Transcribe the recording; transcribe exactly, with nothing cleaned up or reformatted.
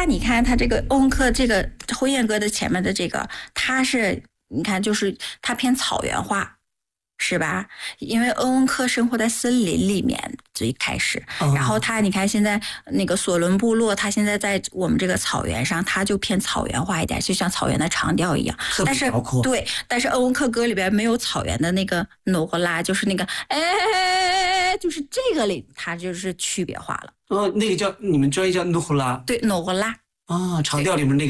他你看他这个欧文克这个婚宴歌的前面的这个，他是你看就是他偏草原化。是吧？因为欧文克生活在森林里面最开始， 哦、 然后他你看现在那个索伦部落，他现在在我们这个草原上，他就偏草原化一点，就像草原的长调一样。但是对，但是欧文克歌里边没有草原的那个诺格拉，就是那个哎，就是这个里它就是区别化了。 哦，那个叫你们专业叫诺格拉， 对，诺格拉。 啊、长调里面那个。